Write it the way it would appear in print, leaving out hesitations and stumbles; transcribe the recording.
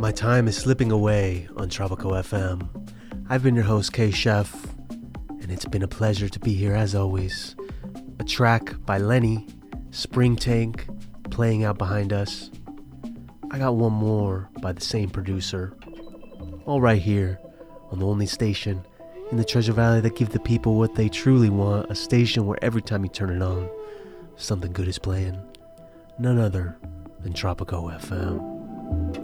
My time is slipping away on Tropico FM. I've been your host, K-Chef, and it's been a pleasure to be here as always. A track by Lenny, Spring Tank, playing out behind us. I got one more by the same producer. All right here on the only station in the Treasure Valley that gives the people what they truly want. A station where every time you turn it on, something good is playing. None other than Tropico FM.